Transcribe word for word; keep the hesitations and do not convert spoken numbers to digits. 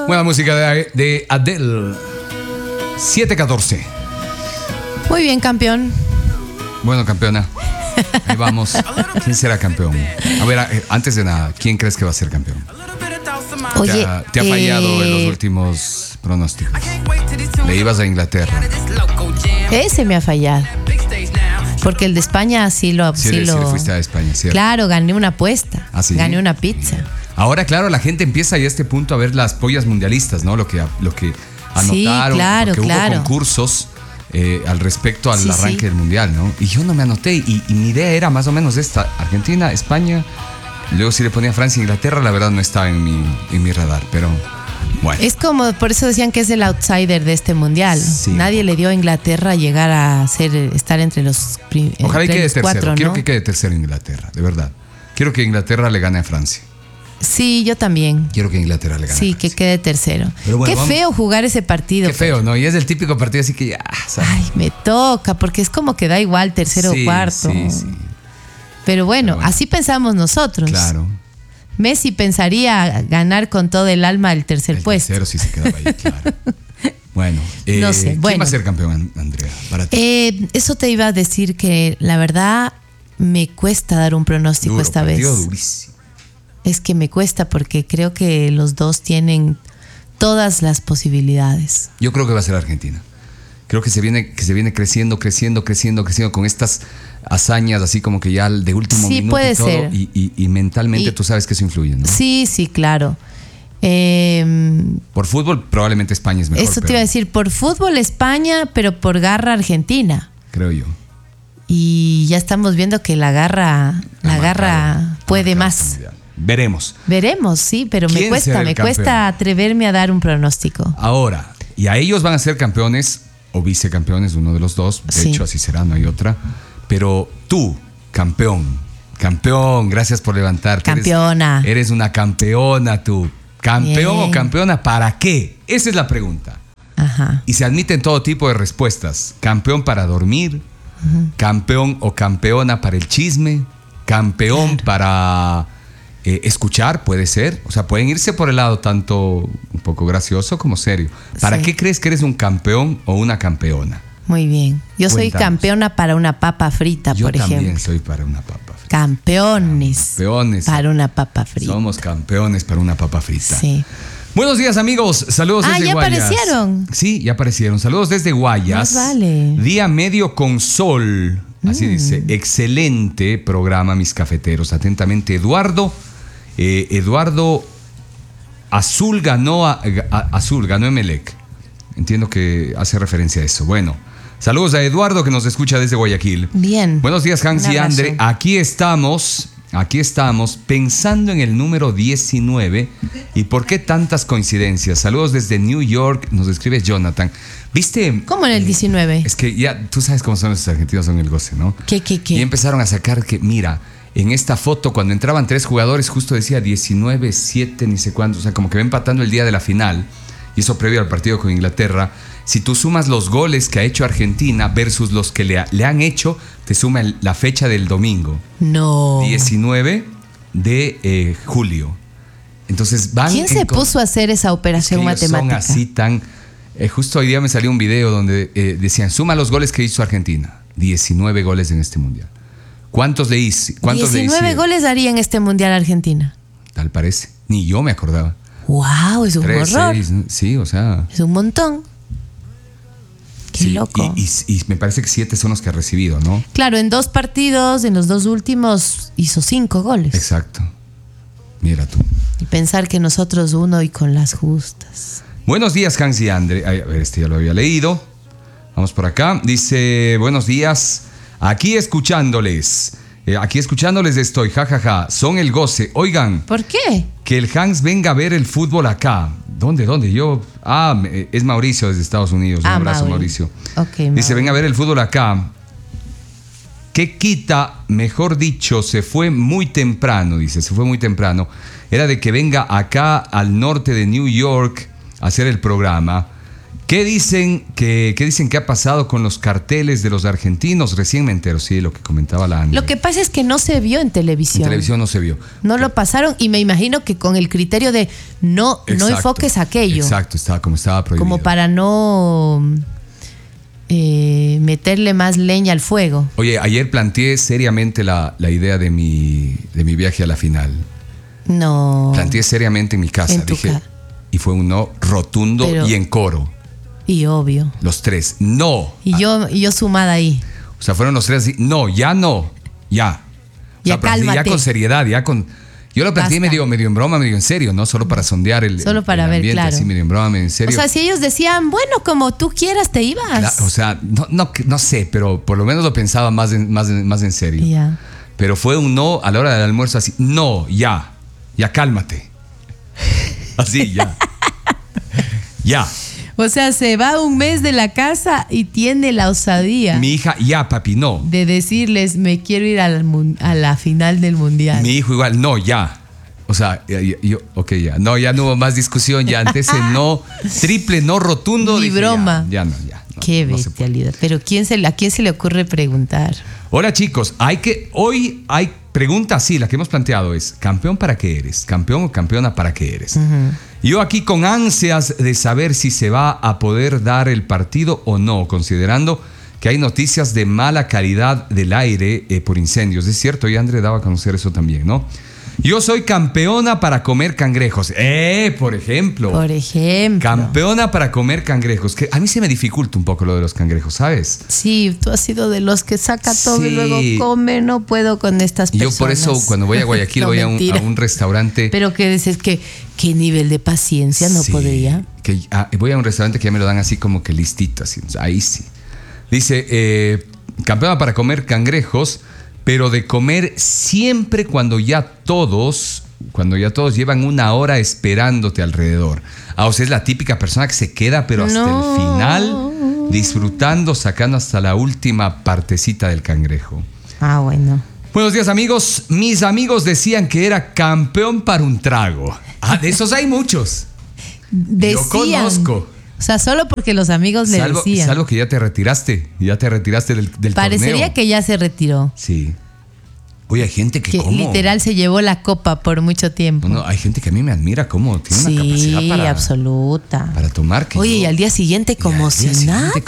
Buena música de, de Adele. siete catorce. Muy bien, campeón. Bueno, campeona. Ahí vamos. ¿Quién será campeón? A ver, antes de nada, ¿quién crees que va a ser campeón? Oye, te ha, te ha fallado eh, en los últimos pronósticos. Le ibas a Inglaterra. Ese me ha fallado. Porque el de España sí lo... Sí, sí sí, lo... le fuiste a España, ¿cierto? Claro, gané una apuesta. ¿Ah, sí? Gané una pizza. Ahora, claro, la gente empieza ya a este punto a ver las pollas mundialistas, ¿no? Lo que, lo que anotaron, Sí, claro, porque claro. hubo concursos eh, al respecto al Sí, arranque sí. del mundial, ¿no? Y yo no me anoté y, y mi idea era más o menos esta: Argentina, España, luego si le ponía Francia, Inglaterra, la verdad no estaba en mi, en mi radar, pero bueno. Es como, por eso decían que es el outsider de este mundial. Sí. Nadie le dio a Inglaterra llegar a ser, estar entre los, pri- Ojalá y entre quede los tercero. cuatro, Quiero ¿no? que quede tercero Inglaterra, de verdad. Quiero que Inglaterra le gane a Francia. Sí, yo también. Quiero que Inglaterra le gane Sí, a que Francia. quede tercero. Pero bueno, Qué vamos. feo jugar ese partido. Qué feo, ¿no? Y es el típico partido así que ya, ¿sabes? Ay, me toca, porque es como que da igual tercero Sí, o cuarto. sí, sí. Pero bueno, Pero bueno. así pensamos nosotros. Claro. Messi pensaría ganar con todo el alma el tercer El puesto. tercero sí se quedaba ahí, claro. Bueno, eh, No sé, ¿quién bueno. va a ser campeón, Andrea? Para ti. Eh, eso te iba a decir que la verdad me cuesta dar un pronóstico Duro, esta partido vez. durísimo. Es que me cuesta porque creo que los dos tienen todas las posibilidades. Yo creo que va a ser Argentina. Creo que se viene, que se viene creciendo, creciendo, creciendo, creciendo con estas hazañas así como que ya de último Sí, minuto puede y todo. ser. Y, y- y mentalmente Y- tú sabes que eso influye, ¿no? Sí, sí, claro. Eh, Por fútbol probablemente España es mejor. eso te pero iba a decir, por fútbol España, pero por garra Argentina. Creo yo. Y ya estamos viendo que la garra, la Ha garra marcado- ha puede marcado más. este mundial. Veremos. Veremos, sí, pero me ¿Quién será cuesta, el me campeón? cuesta atreverme a dar un pronóstico. Ahora, y a ellos van a ser campeones o vicecampeones, uno de los dos. De Sí. hecho, así será, no hay otra. Pero tú, campeón, campeón, gracias por levantarte. Campeona. Eres, eres una campeona tú. ¿Campeón Bien. o campeona para qué? Esa es la pregunta. Ajá. Y se admiten todo tipo de respuestas. Campeón para dormir, campeón o campeona para el chisme, campeón Claro. para eh, escuchar, puede ser. O sea, pueden irse por el lado tanto un poco gracioso como serio. ¿Para Sí. qué crees que eres un campeón o una campeona? Muy bien. Yo soy Cuéntanos. campeona para una papa frita, Yo por también ejemplo. soy para una papa frita. Campeones. Campeones. Para una papa frita. Somos campeones para una papa frita. Sí. Buenos días, amigos. Saludos Ah, desde ¿ya Guayas. aparecieron? Sí, ya aparecieron. Saludos desde Guayas. Más vale. Día medio con sol. Así Mm. dice. Excelente programa, mis cafeteros. Atentamente, Eduardo. Eh, Eduardo Azul ganó a, a- Azul ganó Emelec. Entiendo que hace referencia a eso. Bueno, saludos a Eduardo que nos escucha desde Guayaquil. Bien. Buenos días, Hans Un y abrazo. Andre. Aquí estamos, aquí estamos pensando en el número diecinueve. ¿Y por qué tantas coincidencias? Saludos desde New York, nos escribe Jonathan. ¿Viste? ¿Cómo en el diecinueve? Es que ya tú sabes cómo son los argentinos, son el goce, ¿no? ¿Qué, qué, qué? Y empezaron a sacar que, mira, en esta foto cuando entraban tres jugadores justo decía diecinueve, siete, ni sé cuánto. O sea, como que va empatando el día de la final. Y eso previo al partido con Inglaterra. Si tú sumas los goles que ha hecho Argentina versus los que le, ha- le han hecho, te suma el- la fecha del domingo. No. diecinueve de eh, julio. Entonces van... ¿Quién se en con- puso a hacer esa es que operación ellos matemática? son así tan... eh, justo hoy día me salió un video donde eh, decían, suma los goles que hizo Argentina. diecinueve goles en este mundial. ¿Cuántos le hice? ¿Cuántos le diecinueve hicieron? goles daría en este mundial Argentina. Tal parece. Ni yo me acordaba. ¡Wow! Es un Tres, horror. seis, ¿no? Sí, o sea... Es un montón. Qué sí, loco. Y, y- y me parece que siete son los que ha recibido, ¿no? Claro, en dos partidos, en los dos últimos, hizo cinco goles. Exacto. Mira tú. Y pensar que nosotros uno y con las justas. Buenos días, Hans y Andre. Ay, a ver, este ya lo había leído. Vamos por acá. Dice, buenos días. Aquí escuchándoles. Eh, aquí escuchándoles estoy. Ja, ja, ja. Son el goce. Oigan, ¿Por qué? que el Hans venga a ver el fútbol acá. ¿Dónde, dónde? Yo... Ah, me- es Mauricio desde Estados Unidos. Un Ah, abrazo, Mauri. Mauricio. Ok, Dice, Mauri. venga a ver el fútbol acá. ¿Qué quita? Mejor dicho, se fue muy temprano, dice, se fue muy temprano. Era de que venga acá al norte de New York a hacer el programa. ¿Qué dicen que, qué dicen que ha pasado con los carteles de los argentinos? Recién me entero, sí, lo que comentaba la Andy. Lo que pasa es que no se vio en televisión. En televisión no se vio. No lo pasaron y me imagino que con el criterio de no, Exacto, no enfoques aquello. Exacto, estaba como estaba prohibido. Como para no eh, meterle más leña al fuego. Oye, ayer planteé seriamente la, la idea de mi, de mi viaje a la final. No. Planteé seriamente en mi casa. En tu Dije, ca- y fue un no rotundo Pero- y en coro. Y obvio. Los tres, no. Y yo, y yo sumada ahí. O sea, fueron los tres así, no, ya no, ya. O Ya sea, pero así, ya cálmate. con seriedad, ya con... Yo lo planteé Basta. medio, medio en broma, medio en serio, ¿no? Solo para sondear el, Solo el- para el ver, ambiente, claro. así medio en broma, medio en serio. O sea, si ellos decían, bueno, como tú quieras, te ibas. Cla- o sea, no, no, no sé, pero por lo menos lo pensaba más en, más en, más en serio. Ya. Pero fue un no a la hora del almuerzo así, no, ya, ya cálmate. Así, ya. Ya. O sea, se va un mes de la casa y tiene la osadía Mi hija, ya, papi, no. de decirles, me quiero ir al mun- a la final del mundial. Mi hijo igual, no, ya. O sea, yo, yo- ok, ya. No, ya no hubo más discusión, ya ante ese no, triple no rotundo. Ni dije, broma. Ya, ya no, ya. no, Qué no se puede. bestialidad. Pero ¿quién se, ¿a quién se le ocurre preguntar? Hola chicos, hay que, hoy hay pregunta, sí, la que hemos planteado es, ¿campeón para qué eres? ¿Campeón o campeona para qué eres? Yo aquí con ansias de saber si se va a poder dar el partido o no, considerando que hay noticias de mala calidad del aire eh, por incendios. Es cierto, y André daba a conocer eso también, ¿no? Yo soy campeona para comer cangrejos. Eh, por ejemplo. Por ejemplo. Campeona para comer cangrejos. Que a mí se me dificulta un poco lo de los cangrejos, ¿sabes? Sí, tú has sido de los que saca todo y Sí. luego come. No puedo con estas Y personas. yo por eso cuando voy a Guayaquil No, voy a un, mentira. a un restaurante. Pero que dices que qué nivel de paciencia no Sí, podría. Que, ah, voy a un restaurante que ya me lo dan así como que listito, así, o sea, ahí sí. Dice, eh, campeona para comer cangrejos, pero de comer siempre cuando ya todos, cuando ya todos llevan una hora esperándote alrededor. Ah, o sea, es la típica persona que se queda, pero hasta No. el final, disfrutando, sacando hasta la última partecita del cangrejo. Ah, bueno. Buenos días amigos, mis amigos decían que era campeón para un trago. Ah, de esos hay muchos. Decían. Yo conozco. O sea, solo porque los amigos le Salvo, decían. salvo que ya te retiraste, ya te retiraste del, del Parecería torneo. que ya se retiró. Sí. Oye, hay gente que, Que cómo... literal se llevó la copa por mucho tiempo. No, no, hay gente que a mí me admira cómo tiene una Sí, capacidad para, absoluta. para tomar. Que Oye, yo- y al día siguiente y como al si día nada. siguiente